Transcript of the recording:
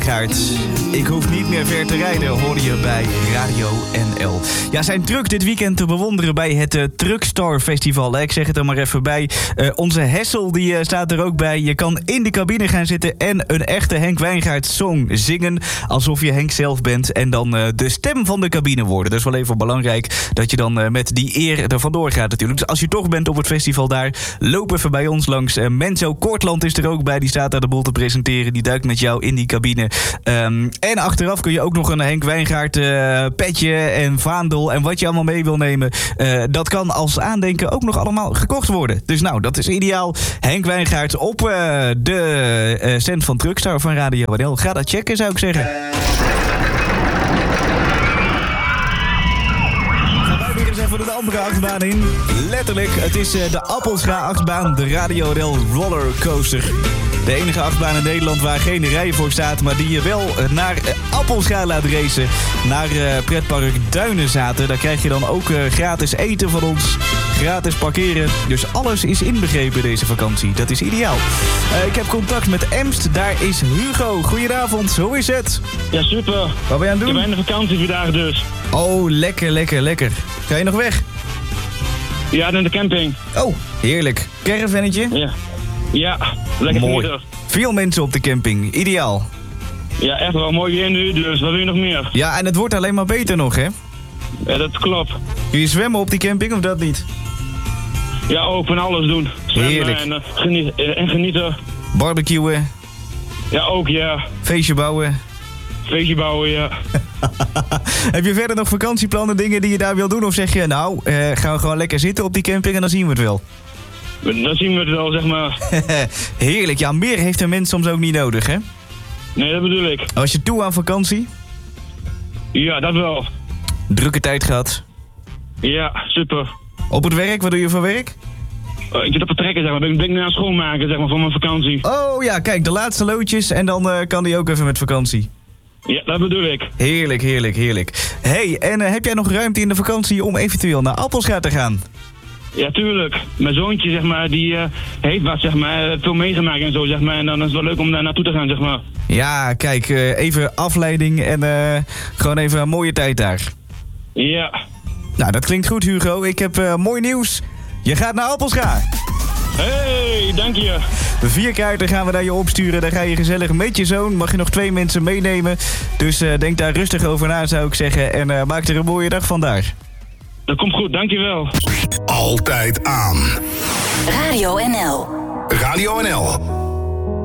Gaart. Ik hoef niet meer ver te rijden, hoorde je bij Radio NL. Ja, zijn truck dit weekend te bewonderen bij het Truckstar Festival. Ik zeg het er maar even bij. Onze Hessel die staat er ook bij. Je kan in de cabine gaan zitten en een echte Henk Wijngaard song zingen. Alsof je Henk zelf bent en dan de stem van de cabine worden. Dat is wel even belangrijk dat je dan met die eer er vandoor gaat natuurlijk. Dus als je toch bent op het festival daar, loop even bij ons langs. Menzo Kortland is er ook bij. Die staat daar de boel te presenteren. Die duikt met jou in die cabine. En achteraf kun je ook nog een Henk Wijngaard petje en vaandel en wat je allemaal mee wil nemen. Dat kan als aandenken ook nog allemaal gekocht worden. Dus nou, dat is ideaal. Henk Wijngaard op de stand van Truckstar van Radio NL. Ga dat checken, zou ik zeggen. Gaan wij weer eens even de andere achtbaan in. Letterlijk, het is de Appelscha-achtbaan, de Radio NL Rollercoaster. De enige achtbaan in Nederland waar geen rij voor staat, maar die je wel naar Appelscha laat racen. Naar pretpark Duinenzaten. Daar krijg je dan ook gratis eten van ons. Gratis parkeren. Dus alles is inbegrepen deze vakantie. Dat is ideaal. Ik heb contact met Emst. Daar is Hugo. Goedenavond. Hoe is het? Ja, super. Wat ben je aan het doen? Ik ben in de vakantie vandaag dus. Oh, lekker. Ga je nog weg? Ja, naar de camping. Oh, heerlijk. Caravannetje? Ja, lekker mooi. genieten. Veel mensen op de camping. Ideaal. Ja, echt wel mooi weer nu, dus wat wil je nog meer? Ja, en het wordt alleen maar beter nog, hè? Ja, dat klopt. Kun je zwemmen op die camping of dat niet? Ja, ook van alles doen. Zwemmen heerlijk. En genieten. Barbecuen. Ja, ook ja. Feestje bouwen. Feestje bouwen, ja. Heb je verder nog vakantieplannen, dingen die je daar wil doen? Of zeg je, nou, gaan we gewoon lekker zitten op die camping en dan zien we het wel? Dan zien we het wel, zeg maar. Heerlijk. Ja, meer heeft een mens soms ook niet nodig, hè? Nee, dat bedoel ik. Was je toe aan vakantie? Ja, dat wel. Drukke tijd gehad. Ja, super. Op het werk? Wat doe je voor werk? Ik zit op het trekken, zeg maar. Ben ik nu aan het schoonmaken, zeg maar, voor mijn vakantie. Oh ja, kijk, de laatste loodjes en dan kan die ook even met vakantie. Ja, dat bedoel ik. Heerlijk. Hey, en heb jij nog ruimte in de vakantie om eventueel naar Appelscha te gaan? Ja, tuurlijk. Mijn zoontje, zeg maar, die heeft wat, zeg maar, veel meegemaakt en zo, zeg maar. En dan is het wel leuk om daar naartoe te gaan, zeg maar. Ja, kijk, even afleiding en gewoon even een mooie tijd daar. Ja. Nou, dat klinkt goed, Hugo. Ik heb mooi nieuws. Je gaat naar Appelscha. Hey, dank je. 4 kaarten gaan we naar je opsturen. Dan ga je gezellig met je zoon. Mag je nog 2 mensen meenemen. Dus denk daar rustig over na, zou ik zeggen. En maak er een mooie dag van daar. Dat komt goed, dankjewel. Altijd aan. Radio NL. Radio NL.